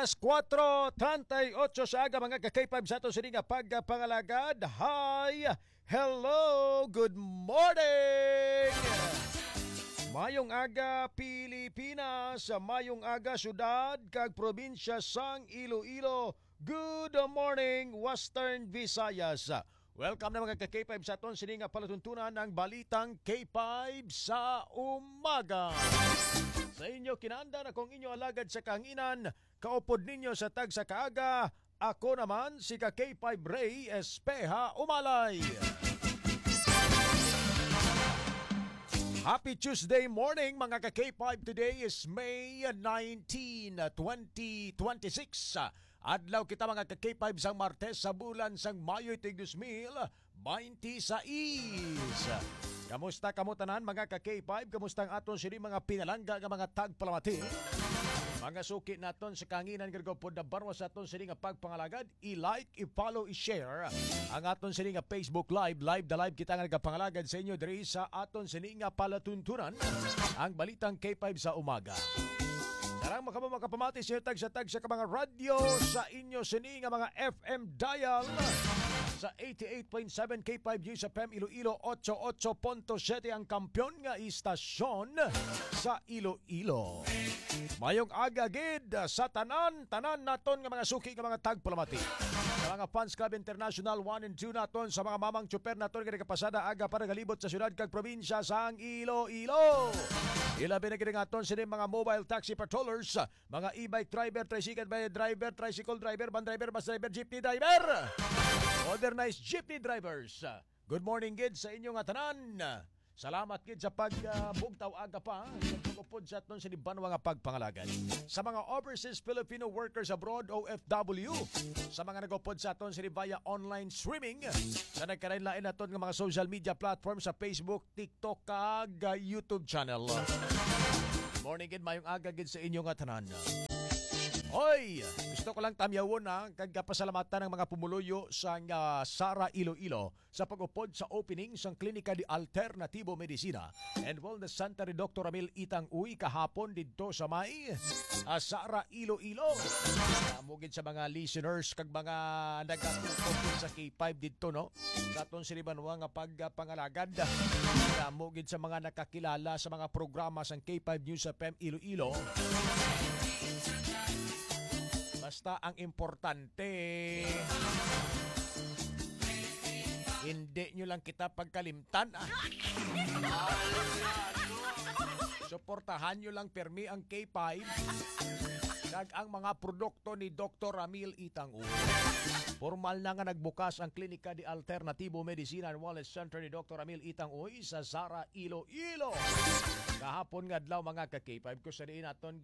Alas 4:38 sa aga mga ka-K5 sa ato sini nga pagpangalagad. Hi! Hello! Good morning! Mayong aga Pilipinas, mayong aga syudad kag probinsya sang Iloilo. Good morning Western Visayas. Welcome na mga ka-K5 sa aton sini nga palatuntunan ng balitang K5 sa umaga. Sa inyo kinanda na kung inyo alagad sa kanginan, kaupod ninyo sa tag sa kaaga, ako naman si K5 Ray Espeha Umalay. Happy Tuesday morning mga ka-K5. Today is May 19, 2026. Adlaw kita mga ka-K5 sang Martes sa bulan sang Mayo 2026. Kamusta kamutanan mga ka-K5? Kamusta ang aton sini mga pinalangga nga mga tagpalamati? Mga suki naton sa kanginan gagawpod na barwa sa aton sini nga pagpangalagad, i-like, i-follow, i-share ang aton sini nga Facebook Live. Live kita nga nagapangalagad sa inyo diri sa aton sini nga palatuntunan ang balitang K5 sa umaga. Sarang makapamati sa tag sa mga radyo sa inyo sini nga mga FM dial sa 88.7 K5 News FM Iloilo, 88.7 ang kampyon nga istasyon sa Iloilo. Mayong aga gid sa tanan naton nga mga suki nga mga tagpalamati. Sa mga Fans Club International 1 and 2 naton, sa mga mamang tsuper naton nga nagapasada aga para galibot sa syudad kag probinsya sang Iloilo. Ilabi na gid aton sini mga mobile taxi patrollers, mga e-bike driver, tricycle driver, tricycle driver, van driver, bus driver, jeepney driver. Modernized jeepney drivers. Good morning gid sa inyo nga tanan. Salamat gid sa pagbugtaw aga pa sa pagupod sa aton sa Banwa nga pagpangalagan. Sa mga overseas Filipino workers abroad OFW, sa mga nagupod sa aton sa via online streaming, sa nagkarain-lain naton nga mga social media platform sa Facebook, TikTok kag YouTube channel. Morning gid mayong aga gid sa inyo nga tanan. Hoy, gusto ko lang tamyawon kagpasalamatan ng mga pumuluyo sa Sara Iloilo sa pag-upod sa opening sang Klinika di Alternatibo Medicina and Wellness Center ni Dr. Ramil Itang Uy kahapon dito sa may Sara Iloilo. Mugid sa mga listeners kag mga nagatutok sa K5 dito no. Daton si Banwa nga pagpangalagad. Mugid sa mga nakakilala sa mga programa sang K5 News FM Iloilo. Basta ang importante, hindi nyo lang kita pagkalimtan. Suportahan nyo lang permi ang K5 kag ang mga produkto ni Dr. Ramil Itang Uy. Formal na nga nagbukas ang Klinika di Alternatibo Medicina and Wellness Center ni Dr. Ramil Itang Uy sa Sara Iloilo. Kahapon nga adlaw mga ka-K5 ko sa diin aton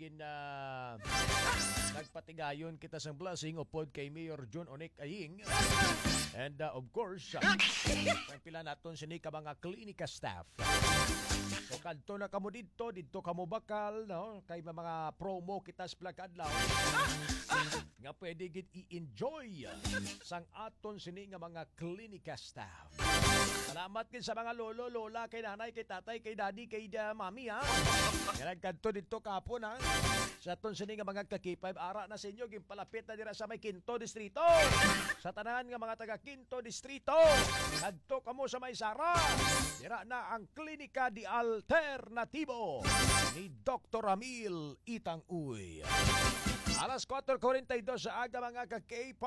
nagpatigayon kita sang blessing upod kay Mayor John Onek Aying. And of course, ang pila naton sini ka mga klinika staff. So kadto na kamo dito kamo bakal no kay mga promo kita sa adlaw. Nga pwede gid i-enjoy sang aton sini nga mga klinika staff. Salamat gid sa mga lolo, lola, kay nanay, kay tatay, kay daddy, kay mami ha. Nga kadto dito kapon ha. Sa aton sini nga mga ka-K5 ara na sa inyo gimpalapit na dira sa may Quinto Distrito. Sa tanan nga mga taga Quinto Distrito, kadto kamo sa may Sara. Dira na ang Klinika di Alternatibo ni Dr. Ramil Itang Uy. Alas 4:42 sa aga mga ka-K5.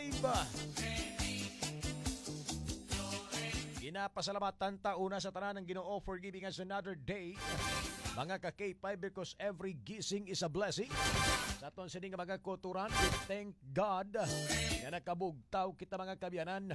Ginapasalamatan ta una sa tanan ng Ginoo for giving us another day. Mga ka-K5 because every gising is a blessing. Sa aton sini nga mga kulturan, we thank God nga nakabugtaw kita mga kabyanan.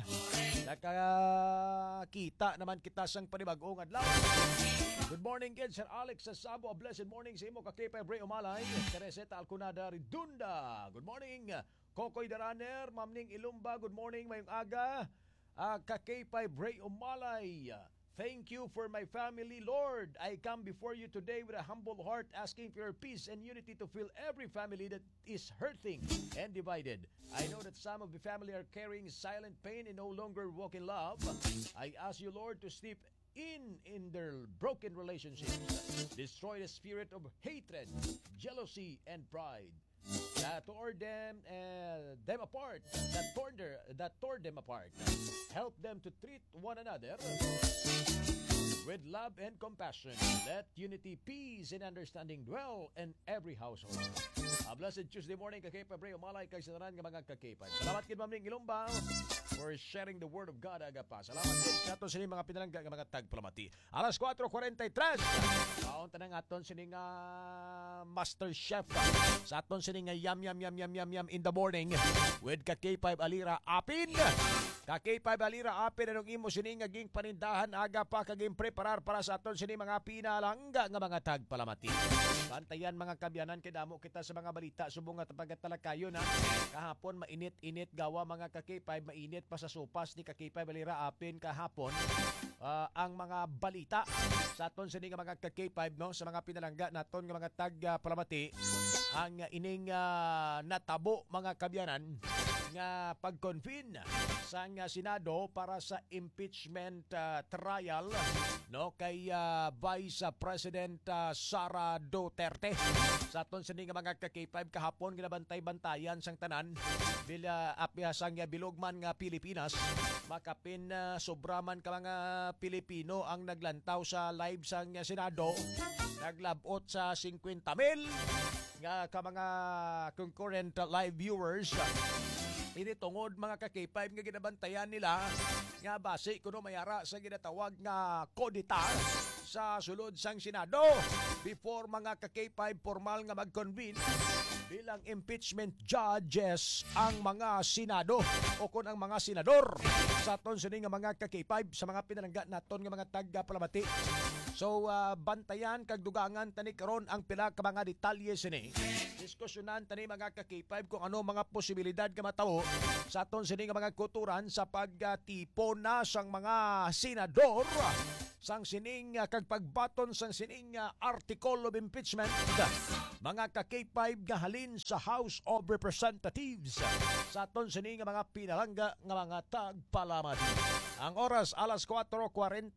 Nakakita naman kita sang panibag-ong adlaw. Good morning kids, Sir Alex sa Sabo. A blessed morning sa imo ka-K5 Ray Umalay. Tereseta Alcunada Ridunda. Good morning. Kokoy Daraner, Mamning Ilumba. Good morning, mayong aga. Ka-K5 Ray Umalay. Thank you for my family, Lord. I come before you today with a humble heart, asking for your peace and unity to fill every family that is hurting and divided. I know that some of the family are carrying silent pain and no longer walk in love. I ask you, Lord, to step in their broken relationships. Destroy the spirit of hatred, jealousy, and pride. that tore them apart, that tore them apart. Help them to treat one another with love and compassion. Let unity, peace, and understanding dwell in every household. A blessed Tuesday morning, kakipay, bre, umalay kay sinaran nga mga kakipay. Salamat kid Ma'am Ning Ilumbaw for sharing the word of God agapa. Salamat din sa aton sining mga pinalangga nga mga tagpalamati. Alas 4:43. Kaunta na aton sining Master Chef. Sa aton sining yum in the morning with K5 Alira Apin. K5 Alira Apin anong imo sining ging panindahan aga pa kaging preparar para sa aton sining mga pinalangga nga mga tagpalamati. Bantayan mga kabyanan kay damo kita sa mga balita subong nga pagtalakayon na kahapon mainit-init gawa mga K5 mainit pa sa sopas ni K5 Alira Apin kahapon ang mga balita sa aton sining mga K5 no sa mga pinalangga naton nga mga tagpalamati ang ining natabo mga kabyanan nga pag-convene sa Senado para sa impeachment trial no kay Vice President Sara Duterte. Sa aton sining mga K5 kahapon ginabantay-bantayan sang tanan bila apya sang bilogman nga Pilipinas makapin sobraman ka mga Pilipino ang naglantaw sa live sang Senado naglabot sa 50,000 nga ka mga concurrent live viewers. Ini tungod mga K5 nga ginabantayan nila nga base kuno mayara sa ginatawag nga kodita sa sulod sang Senado before mga K5 formal nga mag-convene bilang impeachment judges ang mga Senado o kun ang mga senador sa aton sining nga mga K5 sa mga pinalangga naton nga mga tagpalamati. So bantayan kag dugangan tani karon ang pila ka mga detalye sini. Diskusyonan tani mga K5 kung ano mga posibilidad nga matabo sa aton sini nga mga kuturan sa pagtipo na sang mga senador sang sining kag pagbaton sang sining article of impeachment mga K5 nga halin sa House of Representatives sa aton sining nga mga pinalangga nga mga tagpalamati. Ang oras alas 4:45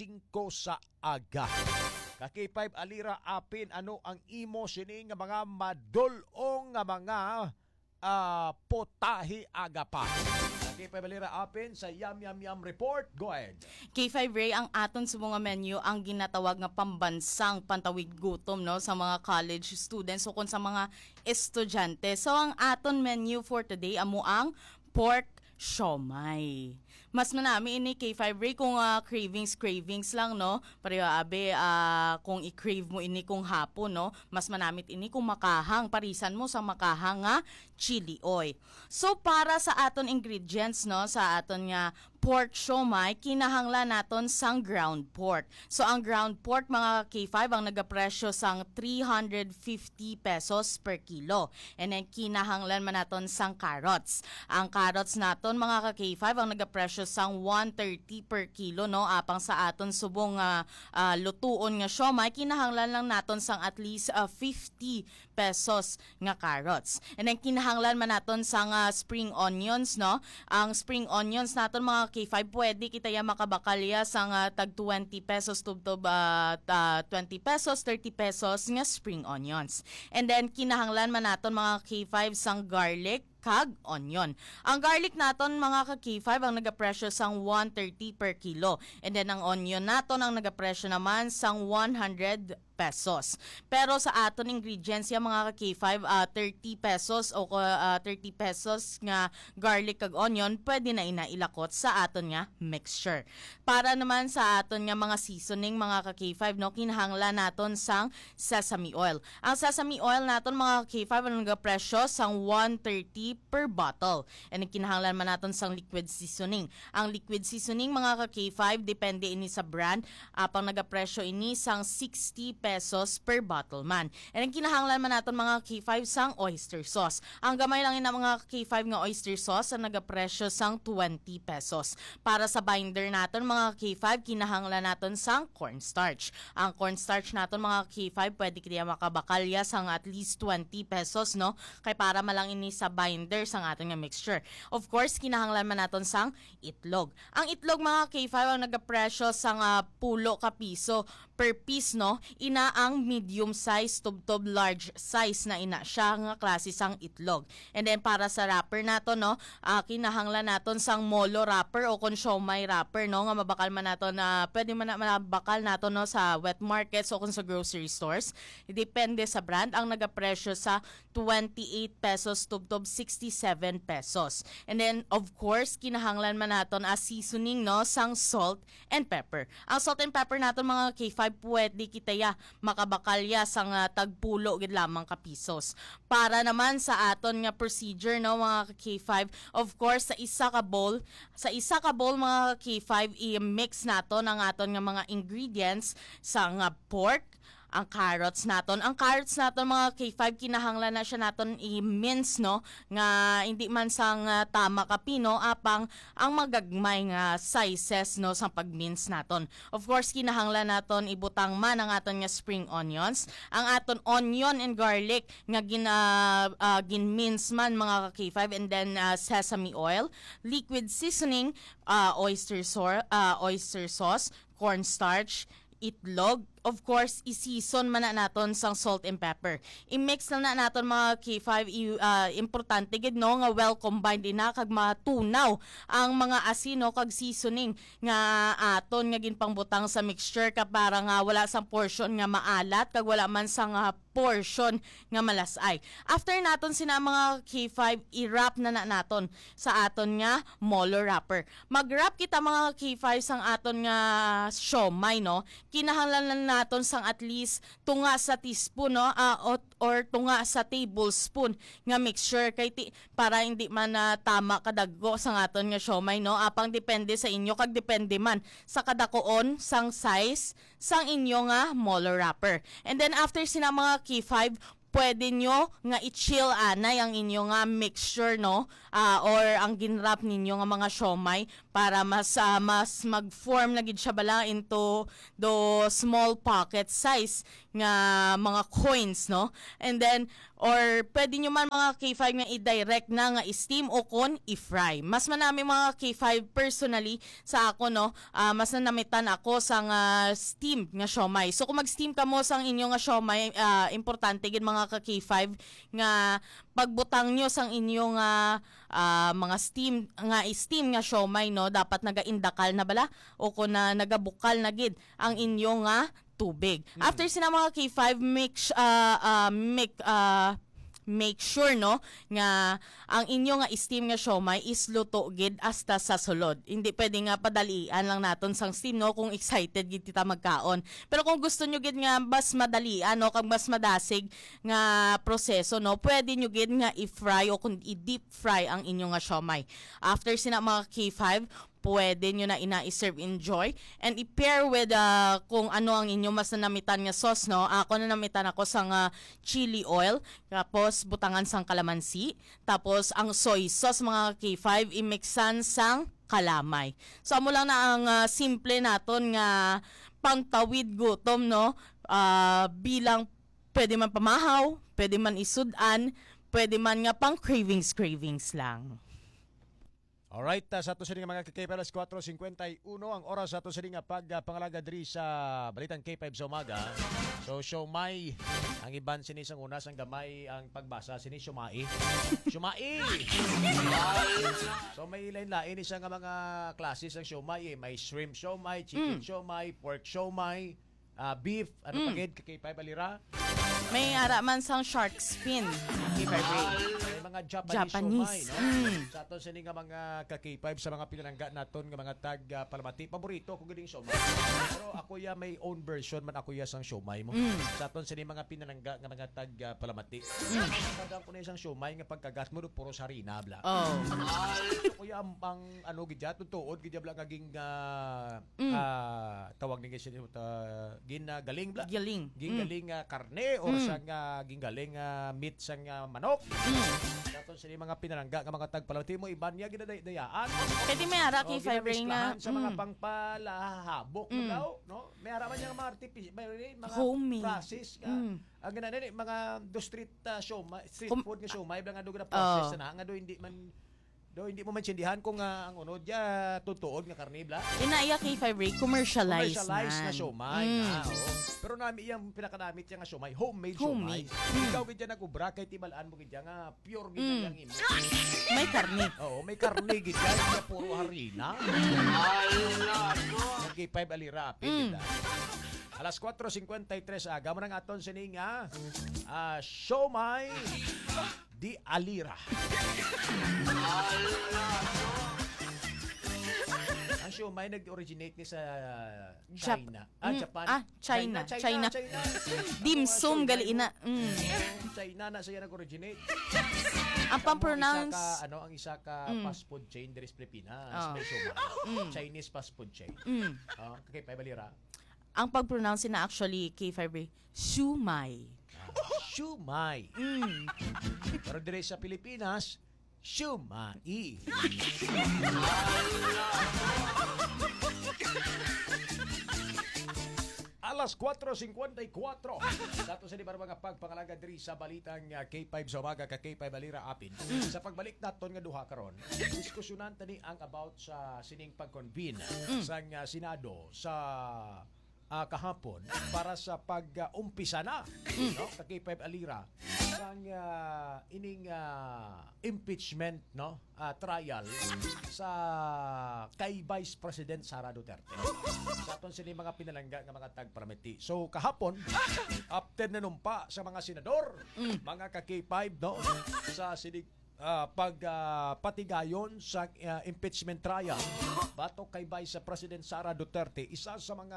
sa aga. K5 Alira Apin ano ang imo sini nga mga madulong nga mga potahi aga pa. K5 Alira Apin sa Yum Report. Go ahead. K5 Ray, ang aton sa mga menu ang ginatawag nga pambansang pantawid gutom no sa mga college students o kung sa mga estudyante. So ang aton menu for today amo ang pork siomai. Mas manami ini K5 Ray kung cravings lang no. Pareho abe kung i-crave mo ini kung hapon no. Mas manamit ini kung makahang parisan mo sa makahang nga chili oil. So para sa aton ingredients no sa aton nga pork siomai, kinahanglan naton sang ground pork. So ang ground pork mga K5 ang nagapresyo sang 350 pesos per kilo. And then kinahanglan man naton sang carrots. Ang carrots naton mga K5 ang nagapresyo sang 130 per kilo no apang sa aton subong lutuon nga siomai kinahanglan lang naton sang at least 50 pesos nga carrots. And then kinahanglan man naton sang spring onions no. Ang spring onions naton mga K5 pwede kita ya makabakalya sang tag 20 pesos to 20 pesos, 30 pesos nga spring onions. And then kinahanglan man naton mga K5 sang garlic kag onion. Ang garlic naton mga ka-K5 ang nagapresyo sang 130 per kilo. And then ang onion naton ang nagapresyo naman sang 100 pesos. Pero sa aton ingredients yung mga ka-K5 30 pesos o 30 pesos nga garlic kag onion pwede na inailakot sa aton nga mixture. Para naman sa aton nga mga seasoning mga ka-K5 no kinahanglan naton sang sesame oil. Ang sesame oil naton mga ka-K5 ang nagapresyo sang 130 per bottle. And kinahanglan man naton sang liquid seasoning. Ang liquid seasoning mga ka-K5 depende ini sa brand. Apang nagapresyo ini sang 60 pesos per bottle man. And kinahanglan man naton mga K5 sang oyster sauce. Ang gamay lang ina mga K5 nga oyster sauce ang nagapresyo sang 20 pesos. Para sa binder naton mga K5 kinahanglan naton sang cornstarch. Ang cornstarch naton mga K5 pwede kaya makabakalya sang at least 20 pesos no. Kay para malang ini sa binder sang aton nga mixture. Of course kinahanglan man naton sang itlog. Ang itlog mga K5 ang nagapresyo sang pulo ka piso per piece no. na ang medium size, tubtob large size na ina siya nga klase sang itlog. And then para sa wrapper nato no, kinahanglan naton sang molo wrapper o kon siomai wrapper no nga mabakal man nato na pwede man na mabakal nato no sa wet markets o kon sa grocery stores. Depende sa brand ang nagapresyo sa 28 pesos tubtob 67 pesos. And then of course kinahanglan man naton as seasoning no sang salt and pepper. Ang salt and pepper naton mga K5 pwede kitaya makabakalya sang tagpulo gid lamang ka pisos. Para naman sa aton nga procedure no mga K5, of course sa isa ka bowl mga K5 i-mix naton ang aton nga mga ingredients sang pork, ang carrots naton. Ang carrots naton mga K5 kinahanglan na siya naton i-mince no nga hindi man sang tama kapino apang ang magagmay nga sizes no sa pag-mince naton. Of course kinahanglan naton ibutang man ang aton nga spring onions, ang aton onion and garlic nga gin-mince man mga K5 and then sesame oil, liquid seasoning, oyster sauce, cornstarch, itlog, of course, i-season man na naton sang salt and pepper. I-mix na naton mga K5, importante gid no nga well combined ina kag matunaw ang mga asino kag seasoning nga aton nga ginpangbutang sa mixture ka para nga wala sang portion nga maalat kag wala man sang portion nga malasay. After naton sina mga K5, i-wrap na naton sa aton nga molo wrapper. Mag-wrap kita mga K5 sang aton nga siomai no. Kinahanglan naton sang at least tunga sa teaspoon no or tunga sa tablespoon nga mixture kay para hindi man tama kadaggo sang aton nga siomai no. Apang depende sa inyo kag depende man sa kadakuon sang size sang inyo nga molo wrapper. And then after sina mga K5, pwede nyo nga i-chill anay ang inyo nga mixture no or ang ginrap ninyo nga mga siomai para mas mag-form na gid siya bala into the small pocket size nga mga coins no. And then or pwede nyo man mga K5 nga i-direct na nga i-steam o kon i-fry. Mas manami mga K5 personally sa ako no, mas nanamitan ako sang steam nga siomai. So kung mag-steam ka mo sang inyo nga siomai, importante gid mga ka K5 nga pagbutang nyo sang inyo nga mga steam nga siomai no, dapat nagaindakal na bala o kung nagabukal na gid ang inyo nga tubig. After sina mga K5 make sure no nga ang inyo nga steam nga siomai is luto gid hasta sa sulod. Hindi pwede nga padalian lang naton sang steam no kung excited gid kita magkaon. Pero kung gusto nyo gid nga mas madalian no kag mas madasig nga proseso no, pwede nyo gid nga i-fry o kung i-deep fry ang inyo nga siomai. After sina mga K5, pwede nyo na ina-serve enjoy and i-pair with kung ano ang inyo mas nanamitan nga sauce no. Ako nanamitan ako sang chili oil, tapos butangan sang kalamansi, tapos ang soy sauce mga K5 i-mixan sang kalamay. So amo lang na ang simple naton nga pangtawid gutom no, bilang pwede man pamahaw, pwede man isudan, pwede man nga pang cravings lang. Alright, sa ato sa mga K5 alas 4:51 ang oras sa ato sa nga pagpangalaga diri sa Balitang K5 sa umaga. So siomai ang iban sini sang una sang gamay ang pagbasa sini siomai. Siomai. So may lain-lain isa nga mga klase sang siomai, may shrimp siomai, chicken siomai, pork siomai, beef, ano pagid K5 alira. May ara man sang shark fin. K5 may mga Japanese. Siomai, no? Sa aton sini nga mga ka-K5 sa mga pinalangga naton nga mga tag palamati, paborito ko giding siomai. Pero ako ya may own version man ako ya sang siomai mo. Sa aton sini mga pinalangga nga mga tag palamati. Kadang ko na isang siomai nga pagkagat mo puro sarina bla. Oh. Ako ya ang ano gidya tuod gidya bla kaging tawag ni kasi ginagaling bla. Gingaling karne or sang gingaling meat sang manok. Daton sa mga pinalangga nga mga tagpalamati mo iban niya ginadayaan. Pwede may ara K5 ring sa mga pangpalahabok daw, no? May ara man yung mga mga homemade process ang ganani mga do street siomai, street food nga siomai nga do na process na nga do hindi man Do hindi mo maintindihan kung ang unod ya tutuod nga karnibla. Inaiya kay Fabric, commercialized Na man. siomay na. Oo. Pero nami iyang pinakanamit siya nga siomay, homemade siomay. Homemade. Ikaw gid dyan nag-ubra kay tibalaan mo gid dyan nga pure gid yang imo. May karne. Oo, may karne gid dyan, nga puro harina. Nag-5 alira apil gid. Alas 4:53 aga mo nang aton sining siomay di alira. Ang siomay nag-originate ni sa China. Japan. China. Dim sum gali ina. China na siya nag-originate. Ang pang-pronounce Ang isa ka fast food chain diri sa Pilipinas, may siomay. Chinese fast food chain. Kay Balira. ang pag-pronounce na actually kay Fabric, shumai. Shumai. Pero dire sa Pilipinas, shumai. Alas 4:54. Dato sa di ba mga pagpangalaga diri sa balitang K5 sa umaga ka K5 Balira Apin. Sa pagbalik naton nga duha karon, diskusyonan tani ang about sa sining pag-convene sa Senado sa kahapon para sa pag-umpisa na no ka K5 Alira sang ining impeachment no trial sa kay Vice President Sara Duterte. Sa aton sini mga pinalangga nga mga tagparameti. So kahapon after nanumpa sa mga senador, mga ka K5 no sa sining pagpatigayon sa impeachment trial batok kay Vice President Sara Duterte, isa sa mga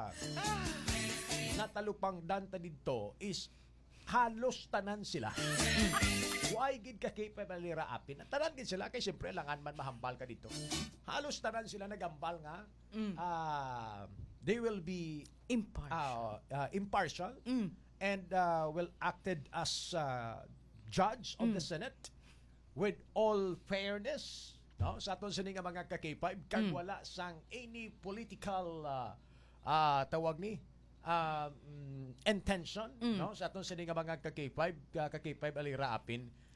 natalupang danta dito is halos tanan sila. Why gid ka kay Balira Apin? Tanan gid sila kay siyempre langan man mahambal ka dito. Halos tanan sila nagambal nga they will be impartial and will acted as judge of the Senate with all fairness, no? Sa aton sini nga mga ka-K5 kag wala sang any political tawag ni intention, no? Sa aton sini nga mga ka-K5 Alira Apin